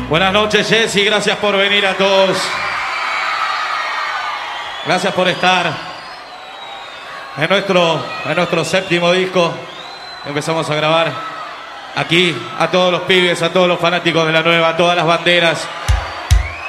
Buenas noches, Jessy, gracias por venir a todos. Gracias por estar en nuestro séptimo disco. Empezamos a grabar aquí a todos los pibes, a todos los fanáticos de la nueva, a todas las banderas.